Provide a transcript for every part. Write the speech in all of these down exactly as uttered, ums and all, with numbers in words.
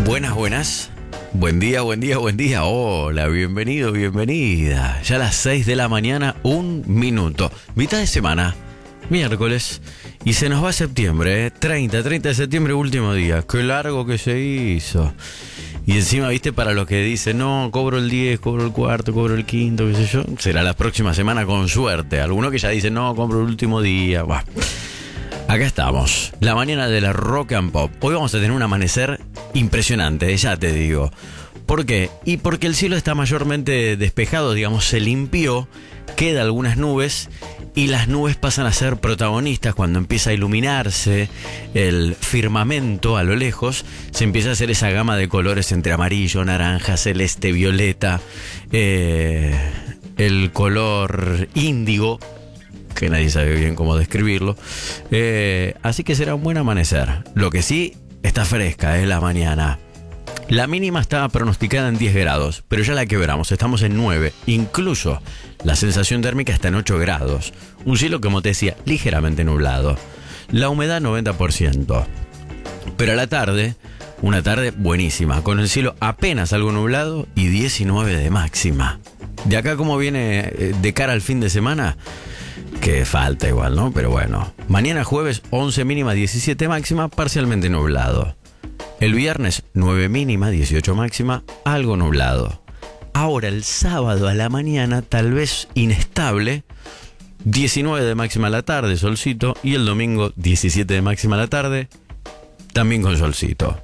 Buenas, buenas. Buen día, buen día, buen día. Hola, bienvenido, bienvenida. Ya a las seis de la mañana, un minuto. Mitad de semana, miércoles. Y se nos va septiembre, ¿eh? treinta, treinta de septiembre, último día. Qué largo que se hizo. Y encima, viste, para los que dicen, no, cobro el diez, cobro el cuarto, cobro el quinto, qué sé yo. Será la próxima semana con suerte. Algunos que ya dicen, no, compro el último día. Bah. Acá estamos, la mañana de la Rock and Pop. Hoy vamos a tener un amanecer impresionante, ya te digo. ¿Por qué? Y porque el cielo está mayormente despejado, digamos, se limpió, queda algunas nubes y las nubes pasan a ser protagonistas cuando empieza a iluminarse el firmamento a lo lejos. Se empieza a hacer esa gama de colores entre amarillo, naranja, celeste, violeta, eh, el color índigo, que nadie sabe bien cómo describirlo. Eh, así que será un buen amanecer. Lo que sí, está fresca, es la mañana. La mínima estaba pronosticada en diez grados, pero ya la quebramos, estamos en nueve. Incluso la sensación térmica está en ocho grados. Un cielo, como te decía, ligeramente nublado. La humedad noventa por ciento. Pero a la tarde, una tarde buenísima, con el cielo apenas algo nublado y diecinueve de máxima. De acá, como viene de cara al fin de semana, que falta igual, ¿no? Pero bueno. Mañana jueves, once mínima, diecisiete máxima, parcialmente nublado. El viernes, nueve mínima, dieciocho máxima, algo nublado. Ahora el sábado a la mañana, tal vez inestable, diecinueve de máxima a la tarde, solcito. Y el domingo, diecisiete de máxima a la tarde, también con solcito.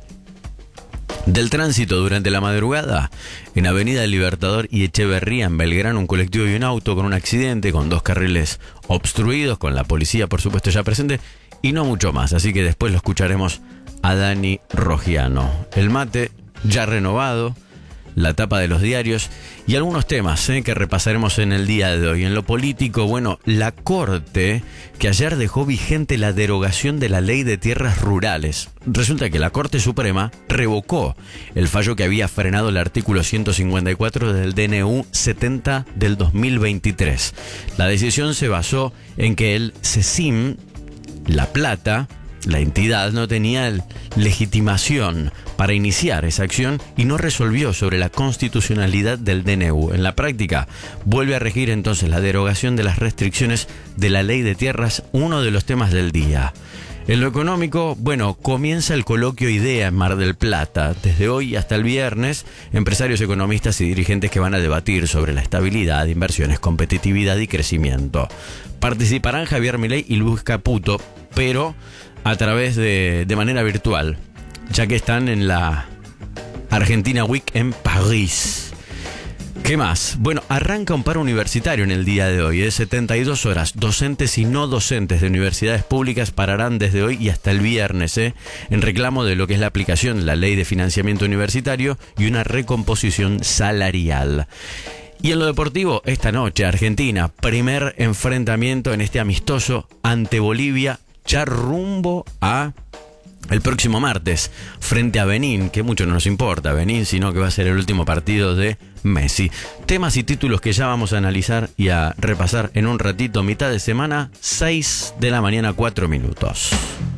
Del tránsito durante la madrugada, en Avenida Libertador y Echeverría, en Belgrano, un colectivo y un auto con un accidente, con dos carriles obstruidos, con la policía, por supuesto, ya presente, y no mucho más. Así que después lo escucharemos a Dani Rogiano. El mate ya renovado, la tapa de los diarios y algunos temas ¿eh? que repasaremos en el día de hoy. En lo político, bueno, la Corte, que ayer dejó vigente la derogación de la Ley de Tierras Rurales. Resulta que la Corte Suprema revocó el fallo que había frenado el artículo ciento cincuenta y cuatro del D N U setenta del dos mil veintitrés. La decisión se basó en que el CECIM, La Plata, la entidad, no tenía legitimación para iniciar esa acción y no resolvió sobre la constitucionalidad del D N U. En la práctica, vuelve a regir entonces la derogación de las restricciones de la Ley de Tierras, uno de los temas del día. En lo económico, bueno, comienza el coloquio IDEA en Mar del Plata. Desde hoy hasta el viernes, empresarios, economistas y dirigentes que van a debatir sobre la estabilidad, inversiones, competitividad y crecimiento. Participarán Javier Milei y Luis Caputo, pero a través de, de manera virtual, ya que están en la Argentina Week en París. ¿Qué más? Bueno, arranca un paro universitario en el día de hoy, de setenta y dos horas. Docentes y no docentes de universidades públicas pararán desde hoy y hasta el viernes, ¿eh? en reclamo de lo que es la aplicación de la Ley de Financiamiento Universitario y una recomposición salarial. Y en lo deportivo, esta noche, Argentina, primer enfrentamiento en este amistoso ante Bolivia, ya rumbo a el próximo martes, frente a Benín, que mucho no nos importa Benín, sino que va a ser el último partido de Messi. Temas y títulos que ya vamos a analizar y a repasar en un ratito, mitad de semana, seis de la mañana, cuatro minutos.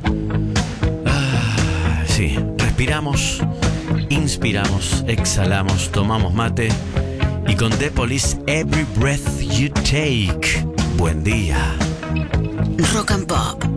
Ah, sí, respiramos, inspiramos, exhalamos, tomamos mate y con The Police, Every Breath You Take. Buen día. Rock and Pop.